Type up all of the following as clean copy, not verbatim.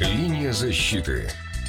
Линия защиты.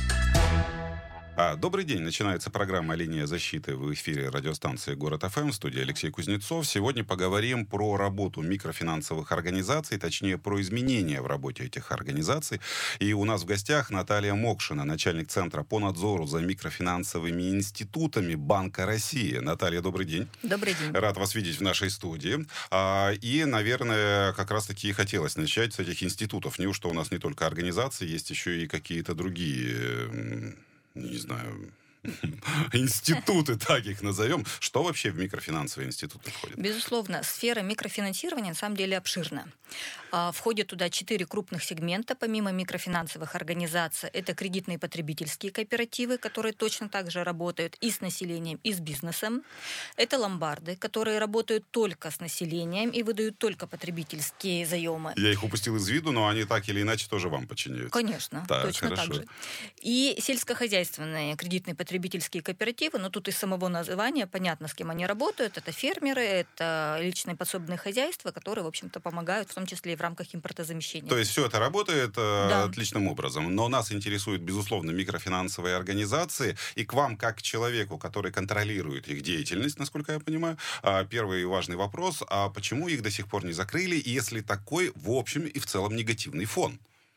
Добрый день. Начинается программа «Линия защиты» в эфире радиостанции «Город ФМ». В студии Алексей Кузнецов. Сегодня поговорим про работу микрофинансовых организаций, точнее, про изменения в работе этих организаций. И у нас в гостях Наталья Мокшина, начальник Центра по надзору за микрофинансовыми институтами Банка России. Наталья, добрый день. Добрый день. Рад вас видеть в нашей студии. И, наверное, как раз-таки и хотелось начать с этих институтов. Неужто у нас не только организации, есть еще и какие-то другие... не знаю, институты, так их назовем. Что вообще в микрофинансовые институты входит? Безусловно, сфера микрофинансирования на самом деле обширна. Входят туда 4 крупных сегмента, помимо микрофинансовых организаций. Это кредитные потребительские кооперативы, которые точно так же работают и с населением, и с бизнесом. Это ломбарды, которые работают только с населением и выдают только потребительские заемы. Я их упустил из виду, но они так или иначе тоже вам подчиняются. Конечно, так, точно хорошо. так же. И сельскохозяйственные кредитные потребительские кооперативы, но тут из самого названия понятно, с кем они работают. Это фермеры, это личные подсобные хозяйства, которые, в общем-то, помогают, в том числе и в рамках импортозамещения. То есть все это работает Да. отличным образом. Но нас интересуют, безусловно, микрофинансовые организации. И к вам, как к человеку, который контролирует их деятельность, насколько я понимаю, первый важный вопрос: а почему их до сих пор не закрыли, если такой, в общем и в целом, негативный фон?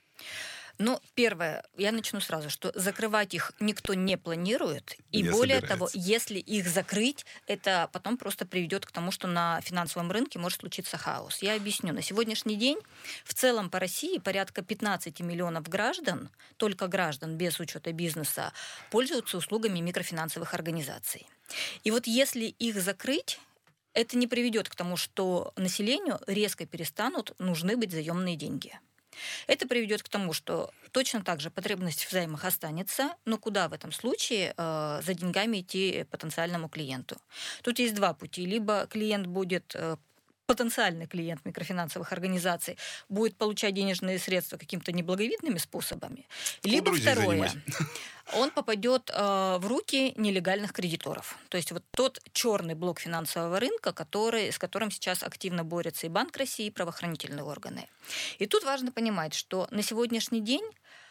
Ну, первое, я начну сразу, что закрывать их никто не планирует. И Не более собирается. того, если их закрыть, это потом просто приведет к тому, что на финансовом рынке может случиться хаос. Я объясню. На сегодняшний день в целом по России порядка 15 миллионов граждан, только граждан без учета бизнеса, пользуются услугами микрофинансовых организаций. И вот если их закрыть, это не приведет к тому, что населению резко перестанут нужны быть заемные деньги. Это приведет к тому, что точно так же потребность в займах останется, но куда в этом случае за деньгами идти потенциальному клиенту? Тут есть два пути. Либо клиент будет... потенциальный клиент микрофинансовых организаций будет получать денежные средства какими-то неблаговидными способами. Либо второе, он попадет в руки нелегальных кредиторов. То есть вот тот черный блок финансового рынка, с которым сейчас активно борются и Банк России, и правоохранительные органы. И тут важно понимать, что на сегодняшний день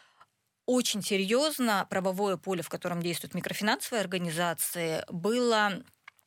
очень серьезно правовое поле, в котором действуют микрофинансовые организации, было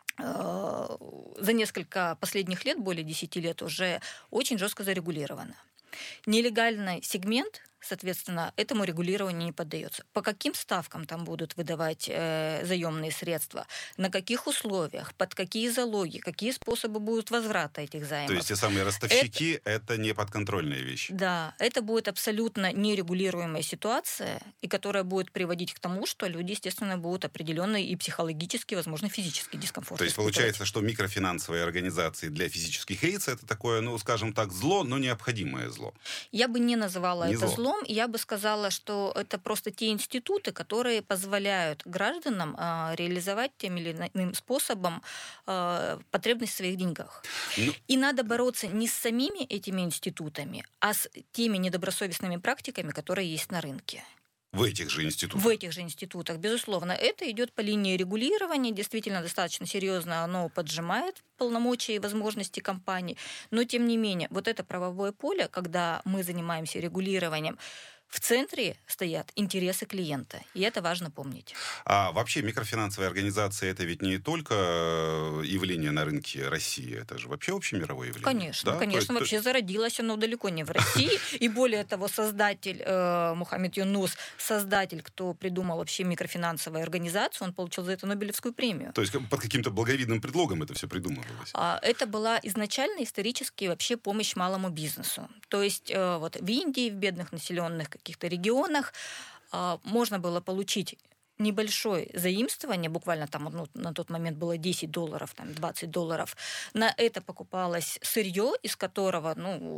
за несколько последних лет, более 10 лет уже, очень жестко зарегулировано. Нелегальный сегмент, соответственно, этому регулированию не поддается. По каким ставкам там будут выдавать заемные средства, на каких условиях, под какие залоги, какие способы будут возврата этих займов. То есть те самые ростовщики — это не подконтрольные вещи. Да, это будет абсолютно нерегулируемая ситуация, и которая будет приводить к тому, что люди, естественно, будут определенный и психологически, возможно, физический дискомфорт. То есть получается, что микрофинансовые организации для физических лиц — это такое, ну, скажем так, зло, но необходимое зло. Я бы не называла Не это зло. злом, я бы сказала, что это просто те институты, которые позволяют гражданам реализовать тем или иным способом потребность в своих деньгах. Ну, И надо бороться не с самими этими институтами, а с теми недобросовестными практиками, которые есть на рынке. в этих же институтах. В этих же институтах, безусловно, это идет по линии регулирования, действительно достаточно серьезно оно поджимает полномочия и возможности компаний, но тем не менее, вот это правовое поле, когда мы занимаемся регулированием, в центре стоят интересы клиента, и это важно помнить. А вообще микрофинансовые организации — это ведь не только явление на рынке России, это же вообще общемировое явление. Конечно, Да? конечно. То есть- Вообще зародилось оно далеко не в России. И более того, создатель Мухаммед Юнус, создатель, кто придумал вообще микрофинансовую организацию, он получил за это Нобелевскую премию. То есть под каким-то благовидным предлогом это все придумывалось. Это была изначально исторически вообще помощь малому бизнесу. То есть вот в Индии, в бедных населенных каких-то регионах можно было получить небольшое заимствование, буквально там на тот момент было $10, там, $20. На это покупалось сырье, из которого,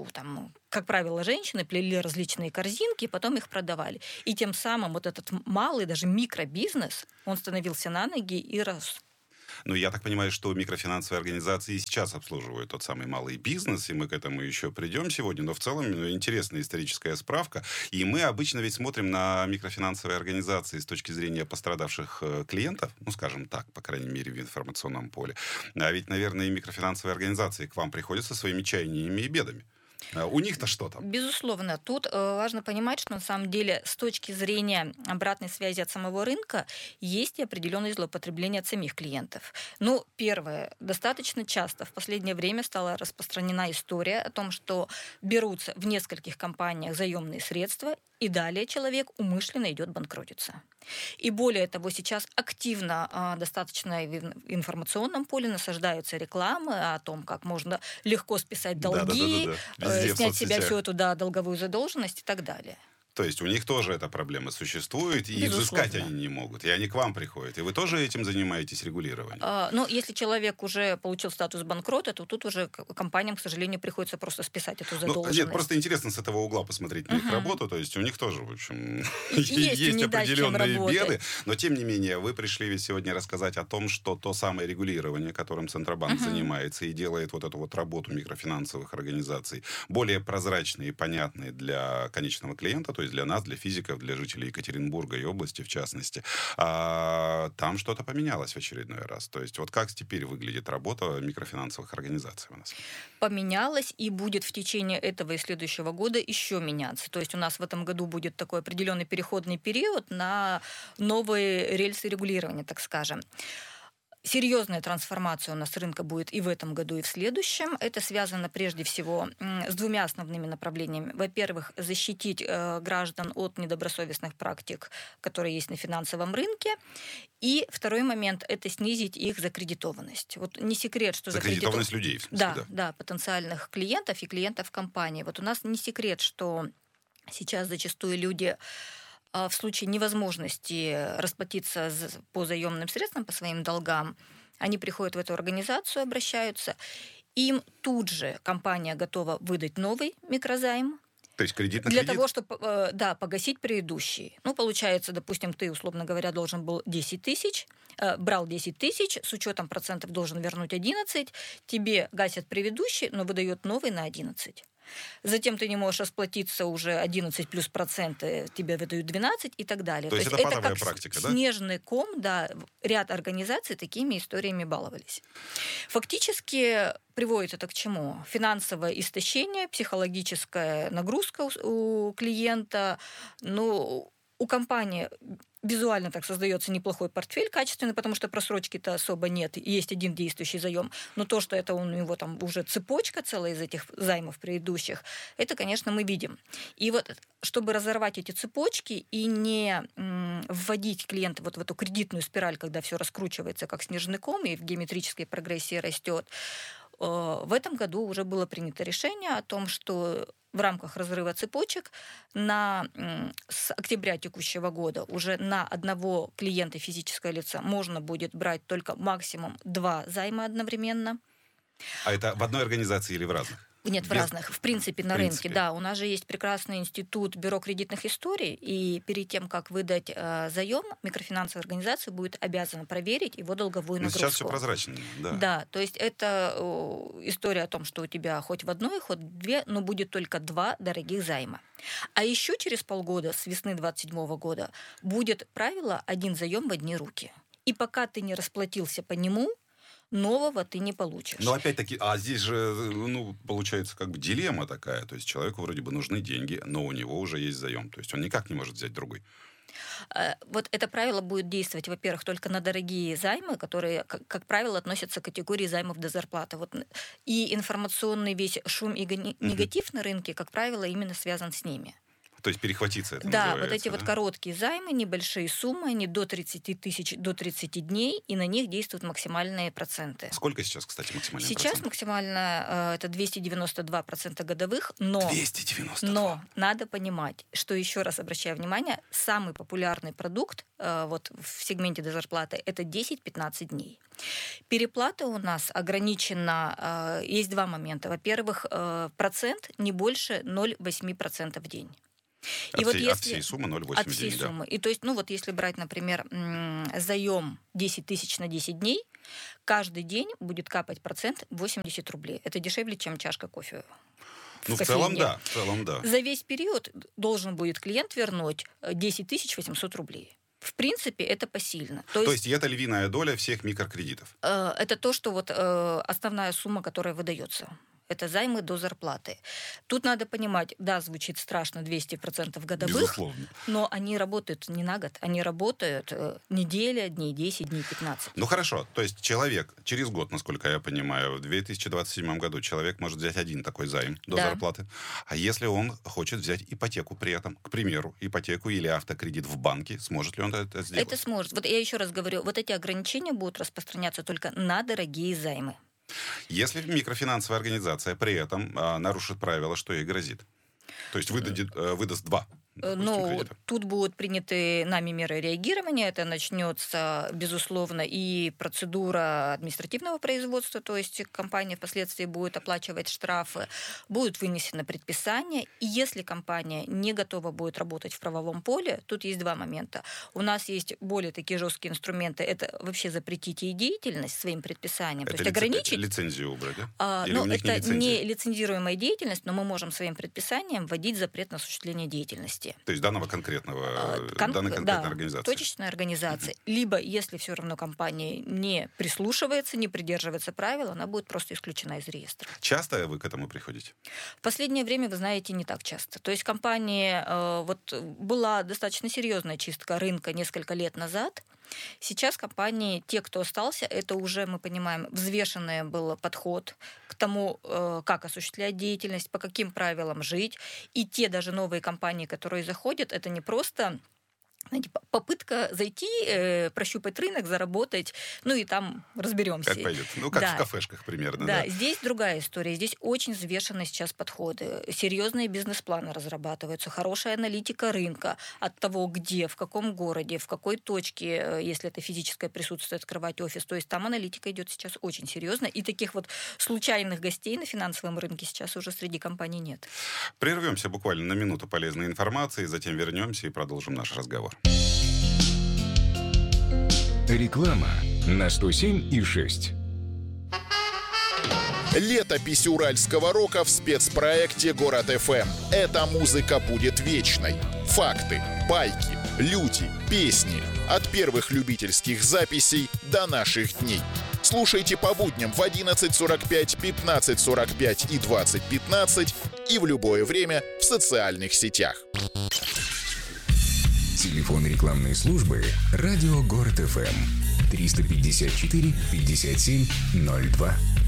как правило, женщины плели различные корзинки, и потом их продавали. И тем самым вот этот малый, даже микробизнес, он становился на ноги и рос. Ну, я так понимаю, что микрофинансовые организации и сейчас обслуживают тот самый малый бизнес, и мы к этому еще придем сегодня, но в целом интересная историческая справка. И мы обычно ведь смотрим на микрофинансовые организации с точки зрения пострадавших клиентов, ну, скажем так, по крайней мере, в информационном поле. А ведь, наверное, и микрофинансовые организации к вам приходят со своими чаяниями и бедами. У них-то что там? Безусловно. Тут важно понимать, что на самом деле с точки зрения обратной связи от самого рынка есть и определенные злоупотребления от самих клиентов. Ну, первое. Достаточно часто в последнее время стала распространена история о том, что берутся в нескольких компаниях заемные средства, и далее человек умышленно идет банкротиться. И более того, сейчас активно достаточно в информационном поле насаждаются рекламы о том, как можно легко списать долги, снять с себя всю эту долговую задолженность и так далее. То есть у них тоже эта проблема существует, и взыскать они не могут, и они к вам приходят. И вы тоже этим занимаетесь регулированием? Ну, если человек уже получил статус банкрота, то тут уже компаниям, к сожалению, приходится просто списать эту задолженность. Нет, просто интересно с этого угла посмотреть на их работу. То есть у них тоже, в общем, есть не определенные беды. Но, тем не менее, вы пришли ведь сегодня рассказать о том, что то самое регулирование, которым Центробанк занимается и делает вот эту вот работу микрофинансовых организаций более прозрачной и понятной для конечного клиента, то есть для нас, для физиков, для жителей Екатеринбурга и области, в частности, там что-то поменялось в очередной раз. То есть вот как теперь выглядит работа микрофинансовых организаций у нас? Поменялось и будет в течение этого и следующего года еще меняться. То есть у нас в этом году будет такой определенный переходный период на новые рельсы регулирования, так скажем. Серьезная трансформация у нас рынка будет и в этом году, и в следующем. Это связано прежде всего с двумя основными направлениями. Во-первых, защитить граждан от недобросовестных практик, которые есть на финансовом рынке. И второй момент – это снизить их закредитованность. Вот не секрет, что закредитованность людей, в смысле, да, потенциальных клиентов и клиентов компании. Вот у нас не секрет, что сейчас зачастую люди в случае невозможности расплатиться по заемным средствам, по своим долгам, они приходят в эту организацию, обращаются, им тут же компания готова выдать новый микрозайм. То есть кредит на для кредит? Того, чтобы погасить предыдущий. Ну, получается, допустим, ты, условно говоря, должен был 10 тысяч, брал 10 тысяч, с учетом процентов должен вернуть 11, тебе гасят предыдущий, но выдает новый на 11. Затем ты не можешь расплатиться уже 11 плюс проценты, тебе выдают 12 и так далее. То есть это патовая практика, да? Снежный ком, да, ряд организаций такими историями баловались. Фактически приводит это к чему? Финансовое истощение, психологическая нагрузка у клиента, у компании визуально так создается неплохой портфель качественный, потому что просрочки-то особо нет, есть один действующий заем, но то, что это у него там уже цепочка целая из этих займов предыдущих, это, конечно, мы видим. И вот, чтобы разорвать эти цепочки и не вводить клиента вот в эту кредитную спираль, когда все раскручивается как снежный ком и в геометрической прогрессии растет, в этом году уже было принято решение о том, что в рамках разрыва цепочек с октября текущего года уже на одного клиента физическое лицо можно будет брать только максимум 2 займа одновременно. А это в одной организации или в разных? Нет, в разных. В принципе, на рынке, да. У нас же есть прекрасный институт бюро кредитных историй, и перед тем, как выдать заем, микрофинансовая организация будет обязана проверить его долговую нагрузку. Сейчас все прозрачно, да. Да, то есть это история о том, что у тебя хоть в одной, хоть в 2, но будет только 2 дорогих займа. А еще через полгода, с весны 2027 года, будет правило 1 заем в одни руки. И пока ты не расплатился по нему, нового ты не получишь. Но опять-таки, здесь же, получается как бы дилемма такая. То есть человеку вроде бы нужны деньги, но у него уже есть заем. То есть он никак не может взять другой. Вот это правило будет действовать, во-первых, только на дорогие займы, которые, как правило, относятся к категории займов до зарплаты. Вот. И информационный весь шум и негатив на рынке, как правило, именно связан с ними. То есть перехватиться это называется. Да, вот эти вот короткие займы, небольшие суммы, они до 30 тысяч, до 30 дней, и на них действуют максимальные проценты. Сколько сейчас, кстати, максимальный процент? Сейчас максимально это 292% годовых, но... 292? Но надо понимать, что, еще раз обращаю внимание, самый популярный продукт вот в сегменте до зарплаты это 10-15 дней. Переплата у нас ограничена, есть 2 момента. Во-первых, процент не больше 0,8% в день. От всей суммы 0,8 От всей суммы. И то есть, если брать, например, заем 10 тысяч на 10 дней, каждый день будет капать процент 80 рублей. Это дешевле, чем чашка кофе. В целом, да. За весь период должен будет клиент вернуть 10 800 рублей. В принципе, это посильно. То есть это львиная доля всех микрокредитов? Это то, что основная сумма, которая выдается. Это займы до зарплаты. Тут надо понимать, да, звучит страшно, 200% годовых, Безусловно. но они работают не на год, они работают неделя, дней 10, дней 15. Ну хорошо, то есть человек через год, насколько я понимаю, в 2027 году человек может взять один такой займ до зарплаты. А если он хочет взять ипотеку при этом, к примеру, ипотеку или автокредит в банке, сможет ли он это сделать? Это сможет. Вот я еще раз говорю, вот эти ограничения будут распространяться только на дорогие займы. Если микрофинансовая организация при этом нарушит правила, что ей грозит? То есть выдаст два. Но тут будут приняты нами меры реагирования. Это начнется, безусловно, и процедура административного производства, то есть компания впоследствии будет оплачивать штрафы, будет вынесено предписание. И если компания не готова будет работать в правовом поле, тут есть два момента. У нас есть более такие жесткие инструменты. Это вообще запретить ей деятельность своим предписанием. Это то есть ограничить... лицензию убрать, да? Ну, это не лицензируемая деятельность, но мы можем своим предписанием вводить запрет на осуществление деятельности. То есть данной конкретной организации. Точечной организации. Либо, если все равно компания не прислушивается, не придерживается правил, она будет просто исключена из реестра. Часто вы к этому приходите? В последнее время, вы знаете, не так часто. То есть компания, была достаточно серьезная чистка рынка несколько лет назад. Сейчас компании, те, кто остался, это уже, мы понимаем, взвешенный был подход к тому, как осуществлять деятельность, по каким правилам жить. И те даже новые компании, которые заходят, это не просто... Знаете, попытка зайти, прощупать рынок, заработать, ну и там разберемся. Как пойдет. Ну, как в кафешках примерно. Да, здесь другая история. Здесь очень взвешенные сейчас подходы. Серьезные бизнес-планы разрабатываются, хорошая аналитика рынка от того, где, в каком городе, в какой точке, если это физическое присутствие, открывать офис. То есть там аналитика идет сейчас очень серьезно. И таких вот случайных гостей на финансовом рынке сейчас уже среди компаний нет. Прервемся буквально на минуту полезной информации, затем вернемся и продолжим наш разговор. Реклама на 107,6. Летопись уральского рока в спецпроекте «Город ФМ». Эта музыка будет вечной. Факты, байки, люди, песни. От первых любительских записей до наших дней. Слушайте по будням в 11:45, 15:45 и 20:15 и в любое время в социальных сетях. Телефон рекламной службы «Радио Город ФМ» 354 57 02.